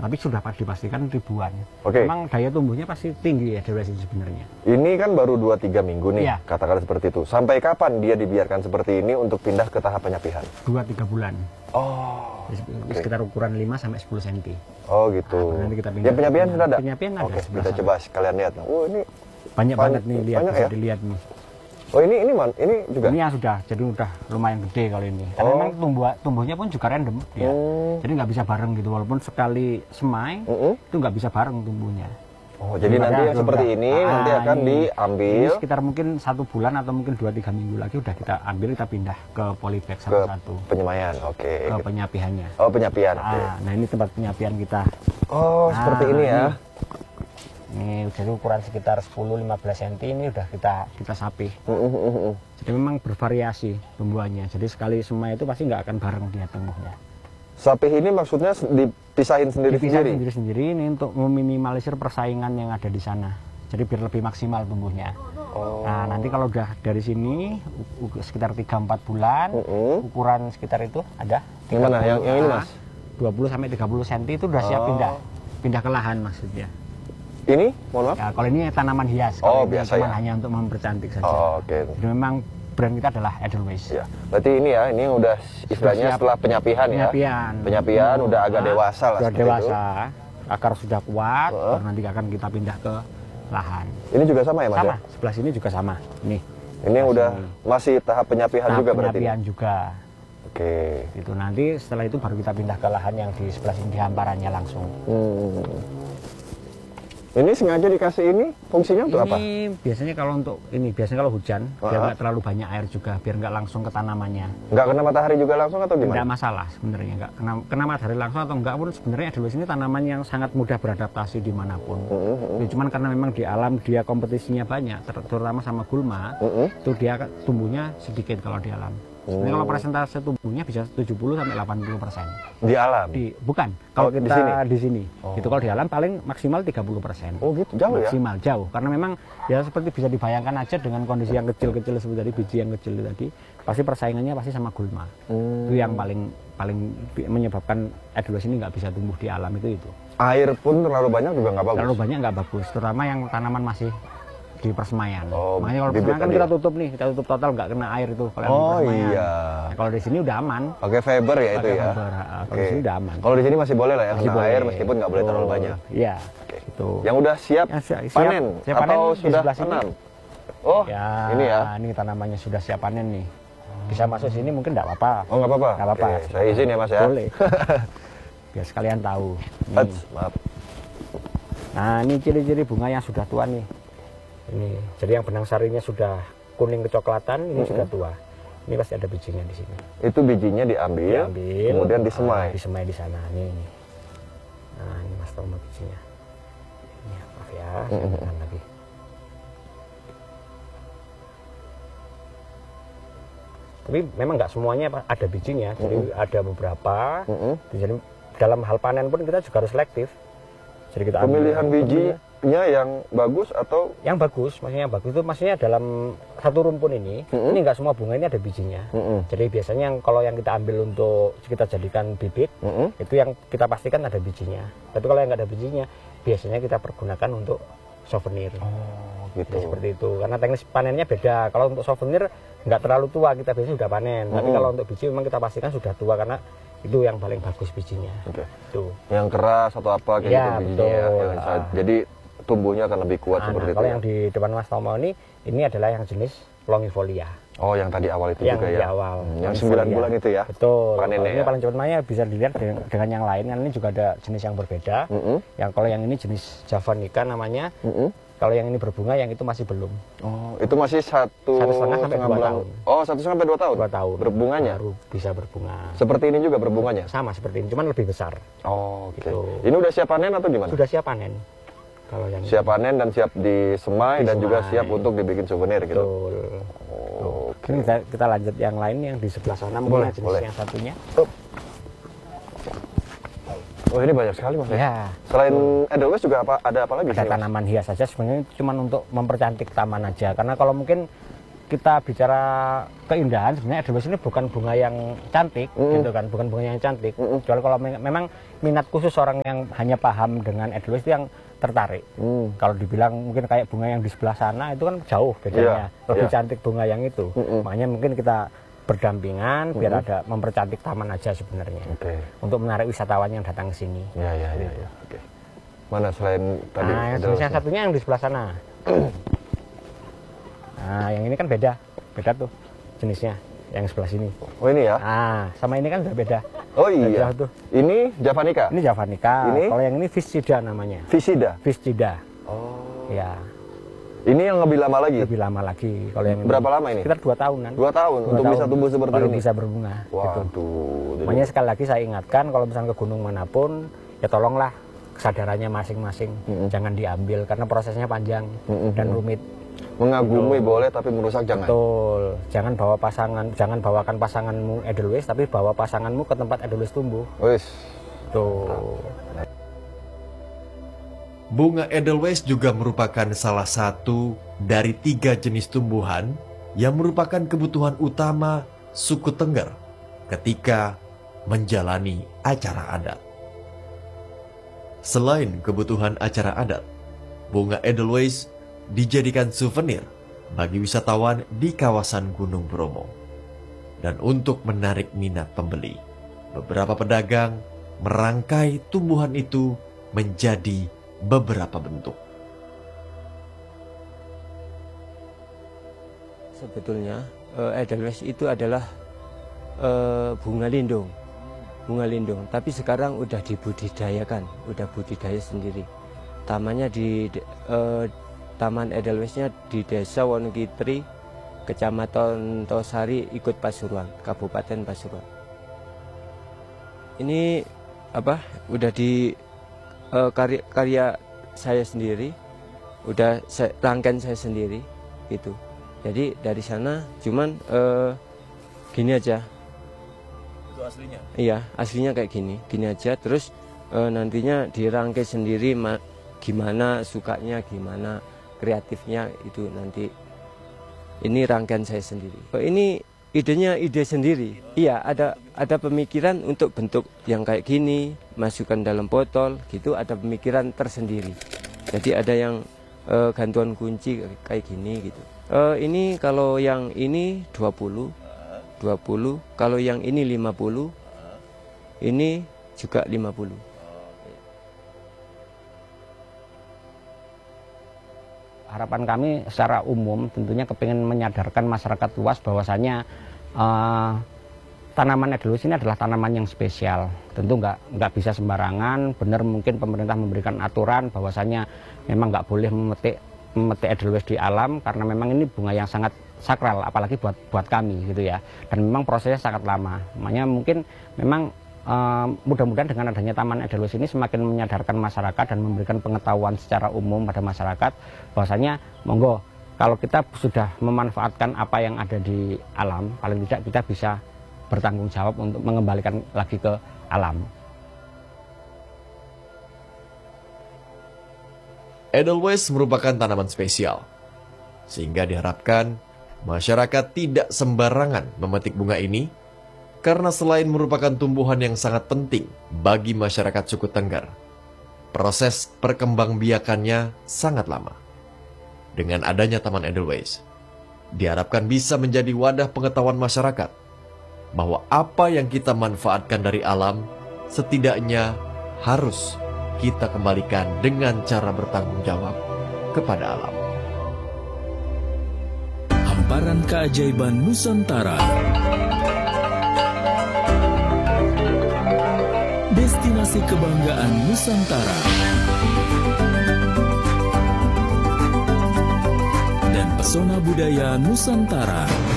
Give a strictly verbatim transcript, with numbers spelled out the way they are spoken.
tapi sudah dipastikan ribuan. Oke. Memang daya tumbuhnya pasti tinggi ya Edelweiss ini sebenarnya. Ini kan baru dua tiga minggu nih, Iya. katakan seperti itu. Sampai kapan dia dibiarkan seperti ini untuk pindah ke tahap penyapihan? dua tiga bulan. Oh. Okay. Sekitar ukuran lima sampai sepuluh sentimeter. Oh gitu. Nah, nanti kita pindah. Yang penyapian sudah ada? Penyapian ada. Oke, sebelah kita sana. coba sekalian lihat. Oh ini banyak, banyak banget nih, lihat banyak bisa ya? dilihat nih. Oh ini ini man, ini juga. Ini yang sudah, jadi udah lumayan gede kalau ini. Karena Oh. memang tumbuh tumbuhnya pun juga random dia. Hmm. Jadi nggak bisa bareng gitu, walaupun sekali semai Mm -mm. itu nggak bisa bareng tumbuhnya. Oh jadi nanti yang seperti ini Ah, nanti akan ini, diambil ini sekitar mungkin satu bulan atau mungkin dua tiga minggu lagi udah kita ambil, kita pindah ke polybag ke satu-satu, penyemaian. Oke. ke penyapiannya. Oh penyapian. Oke. Ah, nah ini tempat penyapian kita. Oh Nah, seperti ini ya. Ini jadi ukuran sekitar sepuluh sampai lima belas sentimeter ini udah kita kita sapih. Mm, mm, mm, mm. Jadi memang bervariasi tumbuhannya. Jadi sekali semai itu pasti nggak akan bareng dia tumbuhnya. Sapih ini maksudnya dipisahin sendiri-sendiri? Dipisah sendiri-sendiri ini untuk meminimalisir persaingan yang ada di sana. Jadi biar lebih maksimal tumbuhnya. Oh. Nah nanti kalau udah dari sini u- u- sekitar tiga empat bulan, Mm -mm. ukuran sekitar itu ada. Yang mana? Yang, yang ini mas? dua puluh sampai tiga puluh sentimeter itu udah siap Oh. pindah. Pindah ke lahan maksudnya. Ini? Mohon maaf? Ya, kalau ini tanaman hias. Oh, Kalau ini biasa cuma ya? hanya untuk mempercantik saja. Oh, oke. Jadi memang brand kita adalah Edelweiss. Ya. Berarti ini ya, ini udah istilahnya siap. setelah penyapihan, Penyapian. ya? Penyapian udah agak Nah, dewasa lah Sudah seperti dewasa. Akar sudah kuat, Uh. baru nanti akan kita pindah ke lahan. itu. Ini juga sama ya mas? Sama, Ya? sebelah sini juga sama. Nih. Ini yang udah sini. masih tahap penyapihan Tahap juga berarti? penyapian juga. Oke. Itu nanti setelah itu baru kita pindah ke lahan yang di sebelah sini, di hamparannya langsung. Hmm. Ini sengaja dikasih ini fungsinya untuk apa? Ini biasanya kalau untuk ini biasanya kalau hujan biar Uh-huh. nggak terlalu banyak air juga, biar nggak langsung ke tanamannya. Nggak kena matahari juga langsung atau Tidak gimana? masalah sebenarnya, nggak kena, kena matahari langsung atau enggak pun sebenarnya Edelweiss ini tanaman yang sangat mudah beradaptasi dimanapun. Mm-hmm. Ya, cuman karena memang di alam dia kompetisinya banyak, ter- terutama sama gulma, Mm-hmm. itu dia tumbuhnya sedikit kalau di alam. Sebenarnya kalau persentase tumbuhnya bisa tujuh puluh sampai delapan puluh persen. Di alam? Di bukan, kalau Oh, di kita sini? di sini. Oh. Itu kalau di alam paling maksimal tiga puluh persen. Oh gitu, jauh ya? Maksimal jauh, karena memang ya seperti bisa dibayangkan aja dengan kondisi yang kecil-kecil seperti tadi, biji yang kecil tadi, pasti persaingannya pasti sama gulma. Hmm. Itu yang paling paling menyebabkan Edelweiss ini nggak bisa tumbuh di alam itu itu. Air pun terlalu banyak juga nggak bagus? Terlalu banyak nggak bagus, terutama yang tanaman masih di persemaian. Oh, Makanya kalau bibit persemaian kan tadi kita ya? tutup nih, kita tutup total nggak kena air itu kalau yang di Oh persemaian. iya. Nah, kalau di sini udah aman. Pakai fiber ya itu Pakai ya? fiber, ha, kalau Oke. di sini udah aman. Kalau di sini masih boleh lah ya, Masih kena boleh. air meskipun nggak boleh terlalu Betul. banyak. Iya. Oke. Itu. Yang udah siap, Yang siap- siap- panen siap atau panen di sudah sebelah sini. tanam? Oh, Ya, ini ya? ini tanamannya sudah siap panen nih. Bisa masuk sini mungkin nggak apa-apa. Oh nggak apa-apa? Nggak apa-apa. Oke, saya izin ya mas ya? Boleh. Biar sekalian tahu. Nih. Ats, maaf. Nah, ini ciri-ciri bunga yang sudah tua nih. Ini, jadi yang benang sarinya sudah kuning kecoklatan, ini Mm-hmm. sudah tua. Ini pasti ada bijinya di sini. Itu bijinya diambil, Diambil, kemudian ah, disemai. disemai di sana. Nih. Nah, ini Mas Tomo bijinya. Ini maaf ya, saya Mm-hmm. tekan lagi. Tapi memang nggak semuanya ada bijinya, jadi ada beberapa. Mm-mm. Jadi dalam hal panen pun kita juga harus selektif. Jadi kita ambil Pemilihan yang- bijinya yang bagus atau yang bagus, maksudnya yang bagus itu maksudnya dalam satu rumpun ini, Mm-mm. ini nggak semua bunga ini ada bijinya. Mm-mm. Jadi biasanya yang kalau yang kita ambil untuk kita jadikan bibit, Mm-mm. itu yang kita pastikan ada bijinya. Tapi kalau yang nggak ada bijinya, biasanya kita pergunakan untuk souvenir. Oh, Jadi gitu. seperti itu. Karena teknis panennya beda. Kalau untuk souvenir nggak terlalu tua, kita biasanya sudah panen. Tapi Mm-mm. kalau untuk biji memang kita pastikan sudah tua karena itu yang paling bagus bijinya. Oke. Itu. Yang keras atau apa kayak Ya, gitu bijinya ya. betul. Yang sa- Ah. Jadi tumbuhnya akan lebih kuat Nah, seperti nah, itu. kalau ya. yang di depan Mas Tomo ini, ini adalah yang jenis longifolia. Oh, yang tadi awal itu Yang juga di ya. awal. Hmm, yang Longifolia. sembilan bulan itu ya. Betul. Panennya Kalau ini ya. paling cepat mainnya bisa dilihat dengan, dengan yang lain. Kan ini juga ada jenis yang berbeda. Mm-mm. Yang kalau yang ini jenis Javanica namanya. Mm-mm. Kalau yang ini berbunga, yang itu masih belum. Oh, itu masih satu, Satu setengah sampai dua bulan. tahun. Oh, satu setengah sampai dua tahun. Dua tahun. Berbunganya. Baru bisa berbunga. Seperti ini juga berbunganya. Sama seperti ini, cuman lebih besar. Oh, oke. Gitu. Ini udah siap panen atau gimana? Sudah siap panen. Kalau yang Siap panen dan siap disemai, dan juga Disemai. siap untuk dibikin souvenir gitu. betul. Oh, oke. Ini kita, kita lanjut yang lain yang di sebelah sana. Boleh, Mungkin jenis boleh. yang satunya. Oh, ini banyak sekali mas. Ya. Selain Edelweiss juga apa ada apa lagi? Ada sini, Mas? tanaman hias saja sebenarnya cuma untuk mempercantik taman aja. Karena kalau mungkin kita bicara keindahan, sebenarnya Edelweiss ini bukan bunga yang cantik, mm. gitu kan, bukan bunga yang cantik. Mm. Kecuali kalau me memang minat khusus orang yang hanya paham dengan Edelweiss itu yang tertarik. Mm. Kalau dibilang mungkin kayak bunga yang di sebelah sana itu kan jauh bedanya, yeah. lebih yeah. cantik bunga yang itu. Mm -mm. Makanya mungkin kita berdampingan mm -hmm. biar ada mempercantik taman aja sebenarnya, okay. untuk menarik wisatawan yang datang ke sini. Ya, ya, ya, ya. Oke. Mana selain tadi? Nah, yang satunya yang di sebelah sana. Nah, yang ini kan beda, beda tuh jenisnya, yang sebelah sini. Oh ini ya? Ah, sama ini kan udah beda. Oh iya. Tuh. Ini Javanica? Ini Javanica. Ini? Kalau yang ini Viscida namanya. Viscida? Viscida. Oh. Ya. Ini yang lebih lama lagi? Lebih lama lagi. Kalau yang berapa ini, lama ini? Sekitar dua tahunan. Dua tahun dua untuk tahun bisa tumbuh seperti baru ini? Bisa berbunga. Waduh. Gitu. Makanya sekali lagi saya ingatkan kalau misalnya ke gunung manapun, ya tolonglah kesadarannya masing-masing. Mm -hmm. Jangan diambil karena prosesnya panjang mm -hmm. dan rumit. Mengagumi gitu. Boleh tapi merusak jangan. Betul. Jangan bawa pasangan, jangan bawakan pasanganmu Edelweiss tapi bawa pasanganmu ke tempat Edelweiss tumbuh. Wis. Tuh. Bunga Edelweiss juga merupakan salah satu dari tiga jenis tumbuhan yang merupakan kebutuhan utama suku Tengger ketika menjalani acara adat. Selain kebutuhan acara adat, bunga Edelweiss dijadikan souvenir bagi wisatawan di kawasan Gunung Bromo. Dan untuk menarik minat pembeli, beberapa pedagang merangkai tumbuhan itu menjadi beberapa bentuk. Sebetulnya Edelweiss itu adalah uh, bunga lindung, bunga lindung. Tapi sekarang udah dibudidayakan, udah budidaya sendiri. Tamannya di uh, Taman Edelweissnya di Desa Wonogiri, Kecamatan Tosari, ikut Pasuruan, Kabupaten Pasuruan. Ini apa? Udah di uh, karya, karya saya sendiri, udah saya, rangkaian saya sendiri, gitu. Jadi dari sana cuman uh, gini aja. Itu aslinya? Iya, aslinya kayak gini, gini aja. Terus uh, nantinya dirangkai sendiri, gimana sukanya, gimana kreatifnya itu nanti. Ini rangkaian saya sendiri. Ini idenya ide sendiri. Iya, ada ada pemikiran untuk bentuk yang kayak gini, masukkan dalam botol, gitu. Ada pemikiran tersendiri. Jadi ada yang uh, gantungan kunci kayak gini gitu. Uh, ini kalau yang ini dua puluh, dua puluh. Kalau yang ini lima puluh, ini juga lima puluh. Harapan kami secara umum tentunya kepingin menyadarkan masyarakat luas bahwasanya uh, tanaman Edelweiss ini adalah tanaman yang spesial. Tentu nggak nggak bisa sembarangan. Benar mungkin pemerintah memberikan aturan bahwasanya memang nggak boleh memetik memetik Edelweiss di alam karena memang ini bunga yang sangat sakral, apalagi buat buat kami gitu ya. Dan memang prosesnya sangat lama. Makanya mungkin memang Uh, mudah-mudahan dengan adanya Taman Edelweiss ini semakin menyadarkan masyarakat dan memberikan pengetahuan secara umum pada masyarakat bahwasanya monggo kalau kita sudah memanfaatkan apa yang ada di alam, paling tidak kita bisa bertanggung jawab untuk mengembalikan lagi ke alam. Edelweiss merupakan tanaman spesial, sehingga diharapkan masyarakat tidak sembarangan memetik bunga ini. Karena selain merupakan tumbuhan yang sangat penting bagi masyarakat suku Tengger, proses perkembangbiakannya sangat lama. Dengan adanya Taman Edelweiss, diharapkan bisa menjadi wadah pengetahuan masyarakat bahwa apa yang kita manfaatkan dari alam setidaknya harus kita kembalikan dengan cara bertanggung jawab kepada alam. Hamparan keajaiban Nusantara. Destinasi kebanggaan Nusantara dan pesona budaya Nusantara.